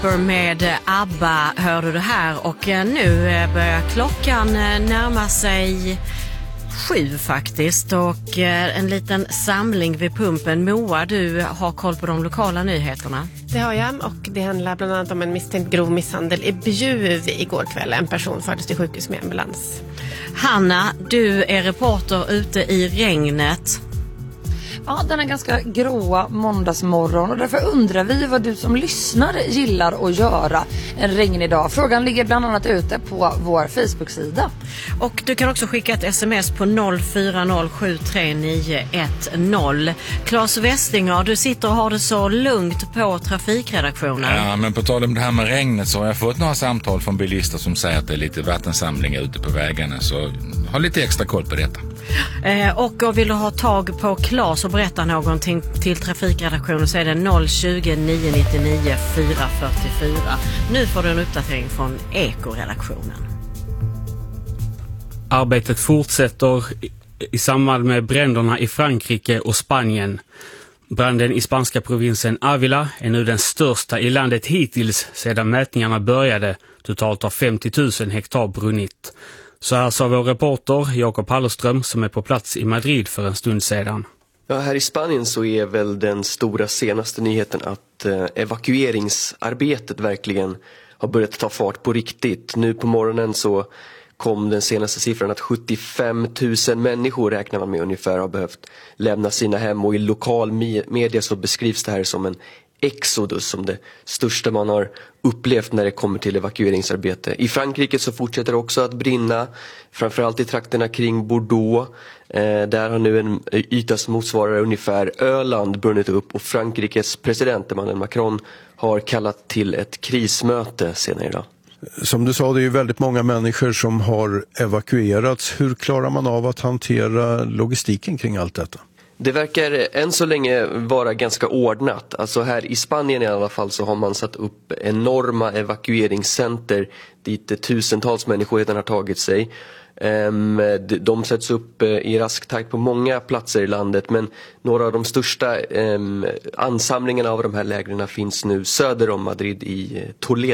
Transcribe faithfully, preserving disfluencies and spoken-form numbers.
Med ABBA hör du det här, och nu börjar klockan närma sig sju faktiskt, och en liten samling vid pumpen. Moa, du har koll på de lokala nyheterna. Det har jag, och det handlar bland annat om en misstänkt grov misshandel i Bjuv igår kväll. En person fördes till sjukhus med ambulans. Hanna, du är reporter ute i regnet. Ja, den är ganska gråa måndagsmorgon, och därför undrar vi vad du som lyssnar gillar att göra en regnig dag. Frågan ligger bland annat ute på vår Facebook-sida. Och du kan också skicka ett sms på noll fyra noll sju tre nio ett noll. Claes Westinger, du sitter och har det så lugnt på trafikredaktionen. Ja, men på tal om det här med regnet så har jag fått några samtal från bilister som säger att det är lite vattensamlingar ute på vägarna, så ha lite extra koll på detta. Eh, och vill du ha tag på Claes och berätta någonting till trafikredaktionen så är det noll tjugo nio nittionio fyra fyrtiofyra. Nu får du en uppdatering från Eko-redaktionen. Arbetet fortsätter i samband med bränderna i Frankrike och Spanien. Branden i spanska provinsen Ávila är nu den största i landet hittills sedan mätningarna började. Totalt har femtio tusen hektar brunnit. Så här sa vår reporter Jakob Hallerström som är på plats i Madrid för en stund sedan. Ja, här i Spanien så är väl den stora senaste nyheten att eh, evakueringsarbetet verkligen har börjat ta fart på riktigt. Nu på morgonen så kom den senaste siffran att sjuttiofem tusen människor räknar man med ungefär har behövt lämna sina hem, och i lokal media så beskrivs det här som en exodus, som det största man har upplevt när det kommer till evakueringsarbete. I Frankrike så fortsätter det också att brinna, framförallt i trakterna kring Bordeaux. Eh, där har nu en yta som motsvarar ungefär Öland brunnit upp, och Frankrikes president Emmanuel Macron har kallat till ett krismöte senare idag. Som du sa, det är ju väldigt många människor som har evakuerats. Hur klarar man av att hantera logistiken kring allt detta? Det verkar än så länge vara ganska ordnat. Alltså här i Spanien i alla fall så har man satt upp enorma evakueringscenter dit tusentals människor redan har tagit sig. De sätts upp i rask takt på många platser i landet, men några av de största ansamlingarna av de här lägren finns nu söder om Madrid i Toledo.